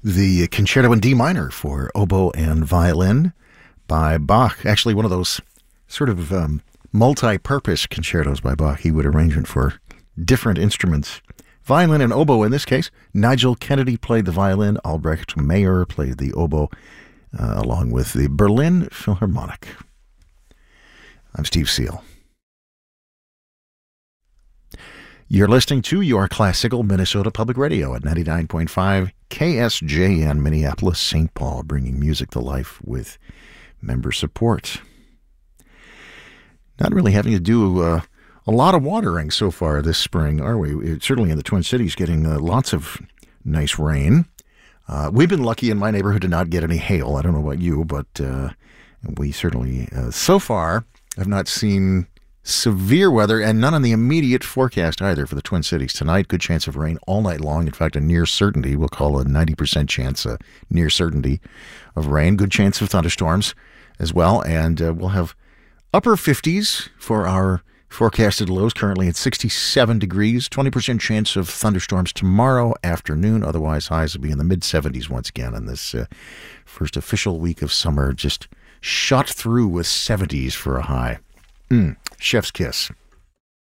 The Concerto in D minor for oboe and violin by Bach. Actually, one of those sort of multi-purpose concertos by Bach. He would arrange it for different instruments. Violin and oboe in this case. Nigel Kennedy played the violin. Albrecht Meyer played the oboe, along with the Berlin Philharmonic. I'm Steve Seal. You're listening to your classical Minnesota Public Radio at 99.5 KSJN Minneapolis, St. Paul, bringing music to life with member support. Not really having to do a lot of watering so far this spring, are we? Certainly in the Twin Cities, getting lots of nice rain. We've been lucky in my neighborhood to not get any hail. I don't know about you, but we certainly, so far, have not seen severe weather, and none on the immediate forecast either for the Twin Cities. Tonight, good chance of rain all night long. In fact, a near certainty. We'll call a 90% chance, a near certainty of rain. Good chance of thunderstorms as well. And we'll have upper 50s for our forecasted lows, currently at 67 degrees. 20% chance of thunderstorms tomorrow afternoon. Otherwise, highs will be in the mid-70s once again. And this first official week of summer just shot through with 70s for a high. Chef's kiss.